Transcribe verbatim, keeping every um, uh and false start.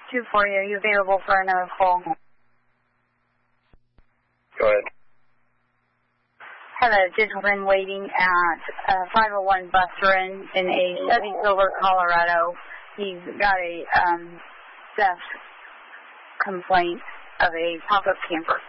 two for you. Are you available for another call? Go ahead. Have a gentleman waiting at uh, five oh one Busterin in a Chevy Silver, Colorado. He's got a um, theft complaint of a pop-up camper.